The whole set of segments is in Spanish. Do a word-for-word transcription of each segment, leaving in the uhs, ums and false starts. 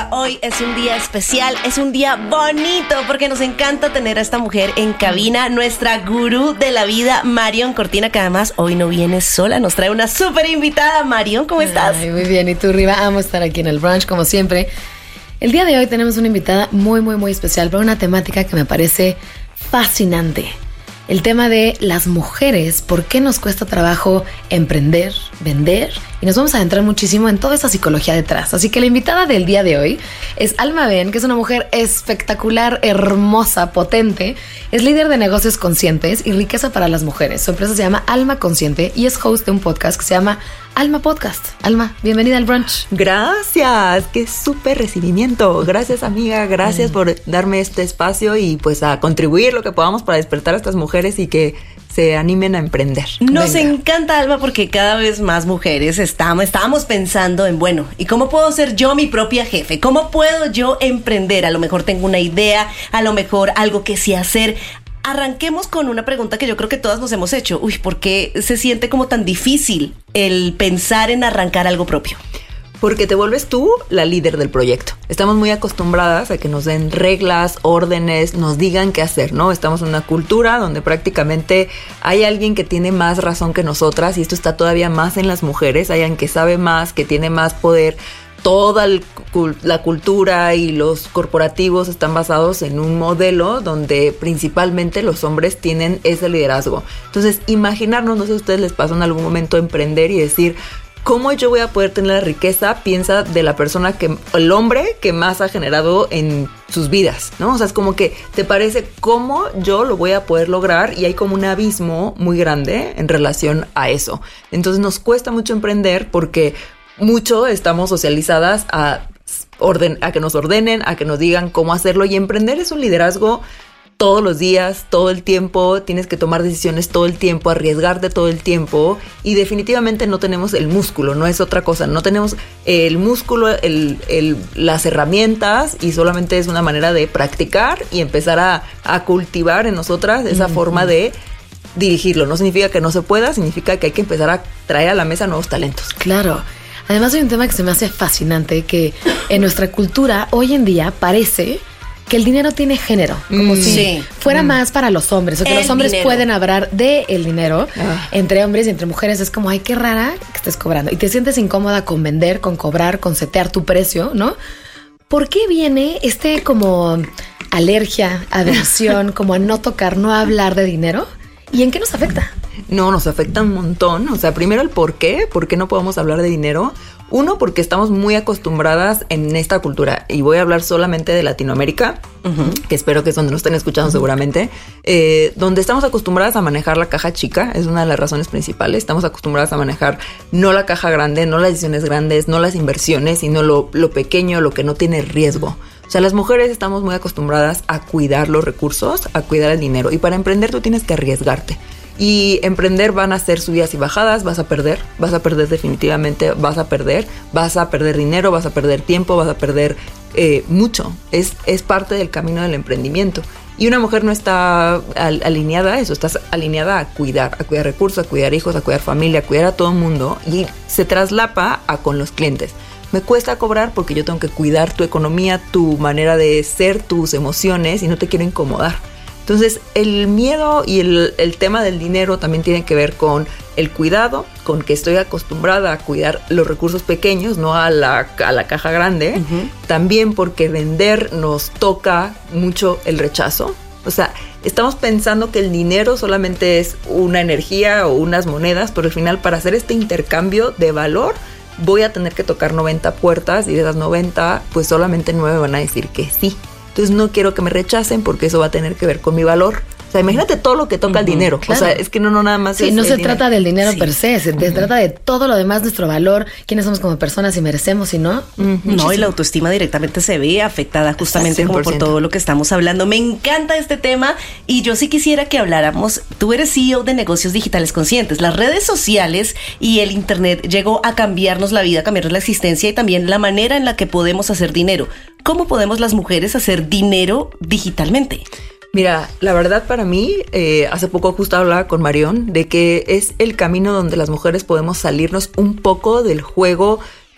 día, hoy es un día especial, es un día bonito porque nos encanta tener a esta mujer en cabina, nuestra gurú de la vida, Marion Cortina, que además hoy no viene sola, nos trae una súper invitada. Marion, ¿cómo estás? Ay, muy bien, y tú, Riva, amo estar aquí en el brunch como siempre. El día de hoy tenemos una invitada muy, muy, muy especial para una temática que me parece fascinante. El tema de las mujeres, por qué nos cuesta trabajo emprender, vender, y nos vamos a adentrar muchísimo en toda esa psicología detrás. Así que la invitada del día de hoy es Alma Ben, que es una mujer espectacular, hermosa, potente, es líder de negocios conscientes y riqueza para las mujeres. Su empresa se llama Alma Consciente y es host de un podcast que se llama Alma Podcast. Alma, bienvenida al brunch. Gracias, qué súper recibimiento. Gracias, amiga, gracias mm. por darme este espacio y pues a contribuir lo que podamos para despertar a estas mujeres y que se animen a emprender. Nos Venga. encanta, Alma, porque cada vez más mujeres estamos, estamos pensando en, bueno, ¿y cómo puedo ser yo mi propia jefe? ¿Cómo puedo yo emprender? A lo mejor tengo una idea, a lo mejor algo que sé hacer. Arranquemos con una pregunta que yo creo que todas nos hemos hecho. Uy, ¿por qué se siente como tan difícil el pensar en arrancar algo propio? Porque te vuelves tú la líder del proyecto. Estamos muy acostumbradas a que nos den reglas, órdenes, nos digan qué hacer, ¿no? Estamos en una cultura donde prácticamente hay alguien que tiene más razón que nosotras y esto está todavía más en las mujeres. Hay alguien que sabe más, que tiene más poder. Toda el, la cultura y los corporativos están basados en un modelo donde principalmente los hombres tienen ese liderazgo. Entonces, imaginarnos, no sé si a ustedes les pasó en algún momento emprender y decir, ¿cómo yo voy a poder tener la riqueza? Piensa de la persona que, el hombre que más ha generado en sus vidas, ¿no? O sea, es como que te parece cómo yo lo voy a poder lograr y hay como un abismo muy grande en relación a eso. Entonces, nos cuesta mucho emprender porque mucho estamos socializadas a, orden, a que nos ordenen, a que nos digan cómo hacerlo, y emprender es un liderazgo todos los días, todo el tiempo, tienes que tomar decisiones todo el tiempo, arriesgarte todo el tiempo y definitivamente no tenemos el músculo, no es otra cosa, no tenemos el músculo, el, el, las herramientas y solamente es una manera de practicar y empezar a, a cultivar en nosotras esa mm-hmm. forma de dirigirlo. No significa que no se pueda, significa que hay que empezar a traer a la mesa nuevos talentos. Claro. Además hay un tema que se me hace fascinante, que en nuestra cultura hoy en día parece que el dinero tiene género, como mm. si sí. fuera mm. más para los hombres, o que el los hombres dinero. pueden hablar de el dinero ah. entre hombres y entre mujeres. Es como, ay, qué rara que estés cobrando. Y te sientes incómoda con vender, con cobrar, con setear tu precio, ¿no? ¿Por qué viene este como alergia, aversión, como a no tocar, no hablar de dinero? ¿Y en qué nos afecta? No, nos afecta un montón. O sea, primero el por qué, por qué no podemos hablar de dinero. Uno, porque estamos muy acostumbradas en esta cultura, y voy a hablar solamente de Latinoamérica, uh-huh. que espero que es donde nos estén escuchando uh-huh. seguramente, eh, donde estamos acostumbradas a manejar la caja chica, es una de las razones principales. Estamos acostumbradas a manejar no la caja grande, no las decisiones grandes, no las inversiones, sino lo, lo pequeño, lo que no tiene riesgo. O sea, las mujeres estamos muy acostumbradas a cuidar los recursos, a cuidar el dinero, y para emprender tú tienes que arriesgarte. Y emprender van a ser subidas y bajadas, vas a perder, vas a perder definitivamente, vas a perder, vas a perder dinero, vas a perder tiempo, vas a perder eh, mucho. Es, es parte del camino del emprendimiento. Y una mujer no está al, alineada a eso, estás alineada a cuidar, a cuidar recursos, a cuidar hijos, a cuidar familia, a cuidar a todo el mundo, y se traslapa a con los clientes. Me cuesta cobrar porque yo tengo que cuidar tu economía, tu manera de ser, tus emociones, y no te quiero incomodar. Entonces, el miedo y el, el tema del dinero también tiene que ver con el cuidado, con que estoy acostumbrada a cuidar los recursos pequeños, no a la, a la caja grande. Uh-huh. También porque vender nos toca mucho el rechazo. O sea, estamos pensando que el dinero solamente es una energía o unas monedas, pero al final, para hacer este intercambio de valor, voy a tener que tocar noventa puertas, y de esas noventa, pues solamente nueve van a decir que sí. Entonces no quiero que me rechacen porque eso va a tener que ver con mi valor. O sea, imagínate todo lo que toca uh-huh, el dinero. Claro. O sea, es que no, no nada más sí, es no se dinero. trata del dinero sí. per se, se uh-huh. trata de todo lo demás, nuestro valor, quiénes somos como personas, si merecemos, si no. Uh-huh. No, y la autoestima directamente se ve afectada justamente como por todo lo que estamos hablando. Me encanta este tema y yo sí quisiera que habláramos. Tú eres C E O de Negocios Digitales Conscientes. Las redes sociales y el internet llegó a cambiarnos la vida, a cambiarnos la existencia y también la manera en la que podemos hacer dinero. ¿Cómo podemos las mujeres hacer dinero digitalmente? Mira, la verdad para mí, eh, hace poco justo hablaba con Marion de que es el camino donde las mujeres podemos salirnos un poco del juego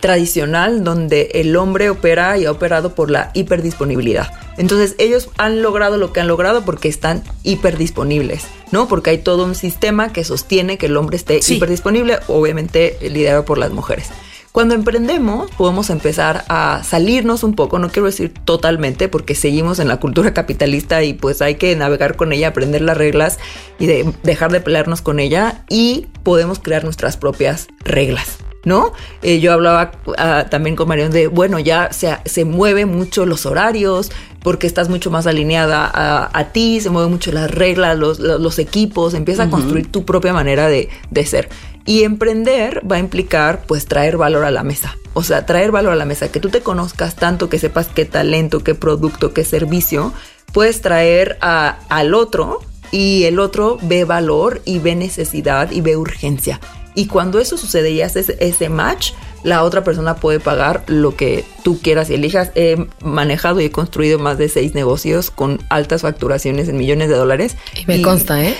tradicional donde el hombre opera y ha operado por la hiperdisponibilidad. Entonces ellos han logrado lo que han logrado porque están hiperdisponibles, ¿no? Porque hay todo un sistema que sostiene que el hombre esté sí. hiperdisponible, obviamente liderado por las mujeres. Cuando emprendemos, podemos empezar a salirnos un poco, no quiero decir totalmente, porque seguimos en la cultura capitalista y pues hay que navegar con ella, aprender las reglas y de dejar de pelearnos con ella, y podemos crear nuestras propias reglas, ¿no? Eh, yo hablaba uh, también con Marion de, bueno, ya se, se mueven mucho los horarios porque estás mucho más alineada a, a ti, se mueven mucho las reglas, los, los, los equipos, empieza uh-huh. a construir tu propia manera de, de ser. Y emprender va a implicar, pues, traer valor a la mesa. O sea, traer valor a la mesa, que tú te conozcas tanto, que sepas qué talento, qué producto, qué servicio puedes traer a, al otro, y el otro ve valor y ve necesidad y ve urgencia. Y cuando eso sucede y haces ese match, la otra persona puede pagar lo que tú quieras y elijas. He manejado y he construido más de seis negocios con altas facturaciones en millones de dólares. Y me y, consta, ¿eh?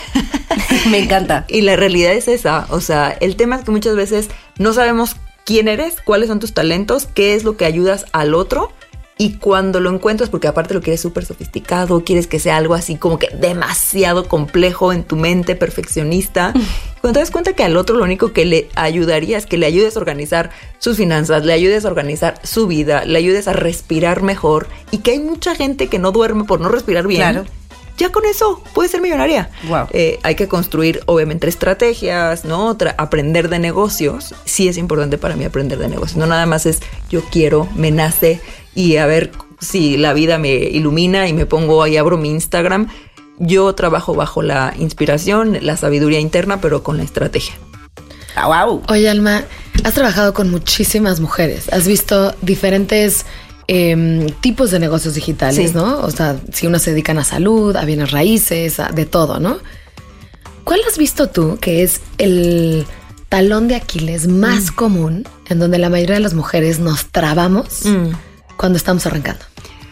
Me encanta. Y la realidad es esa. O sea, el tema es que muchas veces no sabemos quién eres, cuáles son tus talentos, qué es lo que ayudas al otro. Y cuando lo encuentras, porque aparte lo quieres súper sofisticado, quieres que sea algo así como que demasiado complejo en tu mente, perfeccionista. Cuando te das cuenta que al otro lo único que le ayudaría es que le ayudes a organizar sus finanzas, le ayudes a organizar su vida, le ayudes a respirar mejor, y que hay mucha gente que no duerme por no respirar bien. Claro. Ya con eso puedes ser millonaria. Wow. Eh, hay que construir, obviamente, estrategias, ¿no? Tra- aprender de negocios. Sí es importante para mí aprender de negocios. No nada más es yo quiero, me nace y a ver si la vida me ilumina y me pongo ahí, abro mi Instagram. Yo trabajo bajo la inspiración, la sabiduría interna, pero con la estrategia. Wow. Oye, Alma, has trabajado con muchísimas mujeres. Has visto diferentes eh, tipos de negocios digitales, sí. ¿no? O sea, si unos se dedican a salud, a bienes raíces, a de todo, ¿no? ¿Cuál has visto tú que es el talón de Aquiles más mm. común en donde la mayoría de las mujeres nos trabamos mm. cuando estamos arrancando?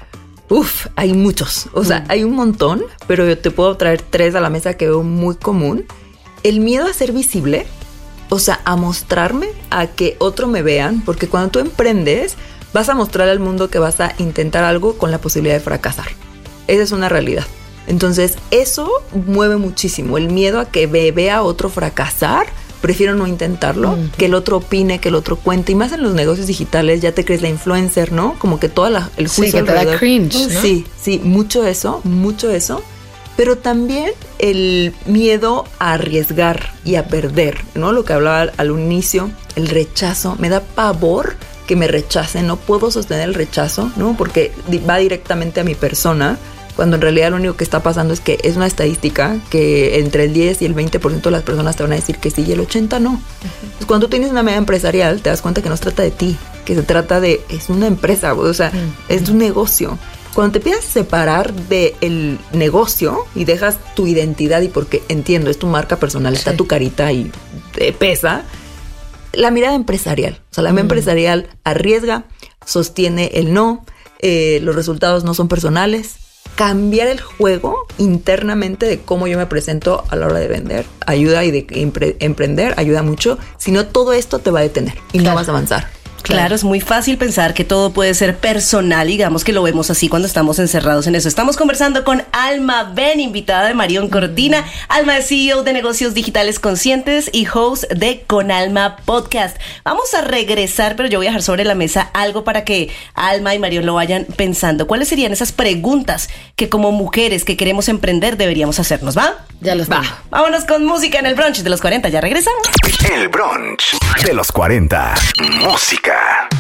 Uf, hay muchos. O sea, mm. hay un montón, pero yo te puedo traer tres a la mesa que veo muy común. El miedo a ser visible, o sea, a mostrarme, a que otro me vean, porque cuando tú emprendes, vas a mostrar al mundo que vas a intentar algo con la posibilidad de fracasar. Esa es una realidad. Entonces, eso mueve muchísimo. El miedo a que ve, vea a otro fracasar, prefiero no intentarlo, uh-huh. que el otro opine, que el otro cuente. Y más en los negocios digitales, ya te crees la influencer, ¿no? Como que todo la, el juicio sí, que alrededor. te da cringe, ¿no? Sí, sí, mucho eso, mucho eso. Pero también el miedo a arriesgar y a perder, ¿no? Lo que hablaba al, al inicio, el rechazo. Me da pavor que me rechacen, no puedo sostener el rechazo, ¿no? Porque va directamente a mi persona, cuando en realidad lo único que está pasando es que es una estadística que entre el diez y el veinte por ciento de las personas te van a decir que sí y el ochenta por ciento no. Uh-huh. Entonces, cuando tú tienes una media empresarial, te das cuenta que no se trata de ti, que se trata de, es una empresa, o sea, uh-huh. es un negocio. Cuando te empiezas a separar del negocio y dejas tu identidad, y porque entiendo, es tu marca personal, sí. está tu carita y te pesa, la mirada empresarial, o sea, la mirada mm. empresarial arriesga, sostiene el no, eh, los resultados no son personales. Cambiar el juego internamente de cómo yo me presento a la hora de vender ayuda, y de empre- emprender ayuda mucho. Si no, todo esto te va a detener y claro. no vas a avanzar. Claro. claro, es muy fácil pensar que todo puede ser personal, digamos que lo vemos así cuando estamos encerrados en eso. Estamos conversando con Alma Ben, invitada de Marion Cortina. Alma es C E O de Negocios Digitales Conscientes y host de Con Alma Podcast. Vamos a regresar, pero yo voy a dejar sobre la mesa algo para que Alma y Marion lo vayan pensando. ¿Cuáles serían esas preguntas que como mujeres que queremos emprender deberíamos hacernos? ¿Va? Ya los va. Vámonos con música en el brunch de los cuarenta. Ya regresamos. El brunch de los cuarenta. Música.